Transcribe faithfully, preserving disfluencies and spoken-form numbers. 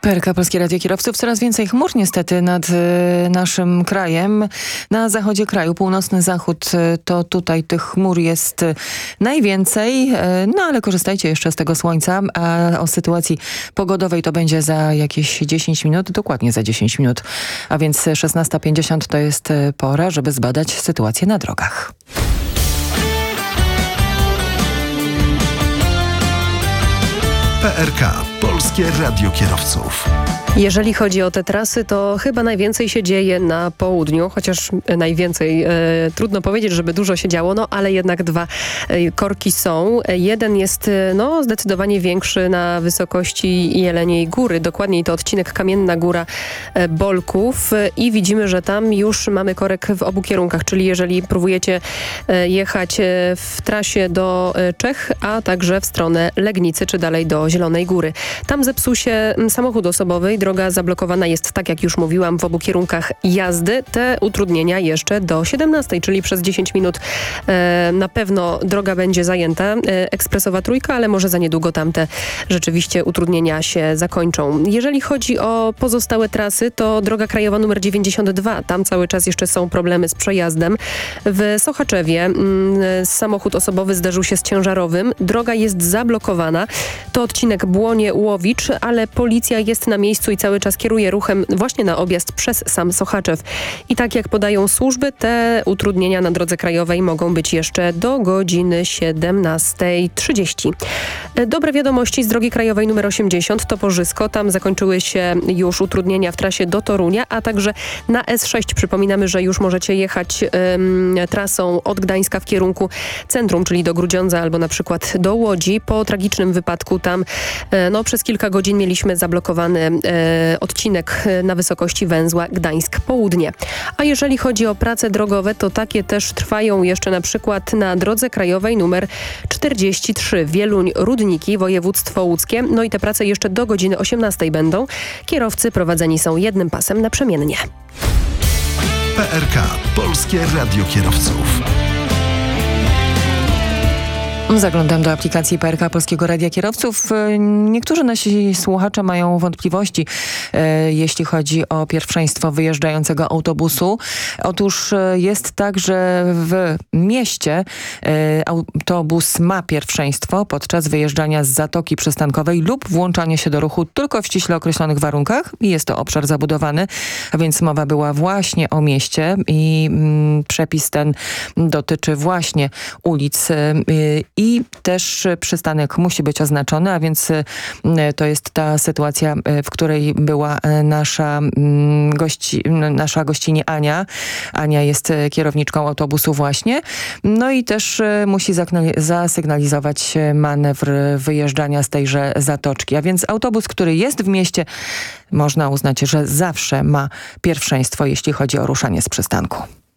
P R K Polskie Radio Kierowców. Coraz więcej chmur niestety nad y, naszym krajem. Na zachodzie kraju, północny zachód, y, to tutaj tych chmur jest y, najwięcej. Y, no ale korzystajcie jeszcze z tego słońca. A o sytuacji pogodowej to będzie za jakieś dziesięć minut, dokładnie za dziesięć minut. A więc szesnasta pięćdziesiąt to jest y, pora, żeby zbadać sytuację na drogach. P R K. Polskie Radio Kierowców. Jeżeli chodzi o te trasy, to chyba najwięcej się dzieje na południu, chociaż najwięcej e, trudno powiedzieć, żeby dużo się działo, no ale jednak dwa e, korki są. Jeden jest no zdecydowanie większy na wysokości Jeleniej Góry, dokładniej to odcinek Kamienna Góra e, Bolków e, i widzimy, że tam już mamy korek w obu kierunkach, czyli jeżeli próbujecie e, jechać e, w trasie do e, Czech, a także w stronę Legnicy, czy dalej do Zielonej Góry. Tam zepsuł się samochód osobowy. Droga zablokowana jest, tak jak już mówiłam, w obu kierunkach jazdy. Te utrudnienia jeszcze do siedemnastej, czyli przez dziesięć minut e, na pewno droga będzie zajęta. E, ekspresowa trójka, ale może za niedługo tamte rzeczywiście utrudnienia się zakończą. Jeżeli chodzi o pozostałe trasy, to droga krajowa numer dziewięćdziesiąt dwa. Tam cały czas jeszcze są problemy z przejazdem. W Sochaczewie mm, samochód osobowy zderzył się z ciężarowym. Droga jest zablokowana. To odcinek Błonie-Łowicz, ale policja jest na miejscu i cały czas kieruje ruchem właśnie na objazd przez sam Sochaczew. I tak jak podają służby, te utrudnienia na drodze krajowej mogą być jeszcze do godziny siedemnastej trzydzieści. Dobre wiadomości z drogi krajowej numer osiemdziesiąt, Toporzysko. Tam zakończyły się już utrudnienia w trasie do Torunia, a także na S sześć. Przypominamy, że już możecie jechać ym, trasą od Gdańska w kierunku centrum, czyli do Grudziądza albo na przykład do Łodzi. Po tragicznym wypadku tam y, no, przez kilka godzin mieliśmy zablokowany e, odcinek na wysokości węzła Gdańsk Południe. A jeżeli chodzi o prace drogowe, to takie też trwają jeszcze na przykład na drodze krajowej numer czterdzieści trzy Wieluń-Rudniki, województwo łódzkie. No i te prace jeszcze do godziny osiemnastej będą. Kierowcy prowadzeni są jednym pasem naprzemiennie. P R K. Polskie Radio Kierowców. Zaglądam do aplikacji P R K Polskiego Radia Kierowców. Niektórzy nasi słuchacze mają wątpliwości, e, jeśli chodzi o pierwszeństwo wyjeżdżającego autobusu. Otóż e, jest tak, że w mieście e, autobus ma pierwszeństwo podczas wyjeżdżania z zatoki przystankowej lub włączania się do ruchu tylko w ściśle określonych warunkach. I jest to obszar zabudowany, a więc mowa była właśnie o mieście i mm, przepis ten dotyczy właśnie ulic e, I też przystanek musi być oznaczony, a więc to jest ta sytuacja, w której była nasza, gości, nasza gościni Ania. Ania jest kierowniczką autobusu właśnie. No i też musi zasygnalizować manewr wyjeżdżania z tejże zatoczki. A więc autobus, który jest w mieście, można uznać, że zawsze ma pierwszeństwo, jeśli chodzi o ruszanie z przystanku.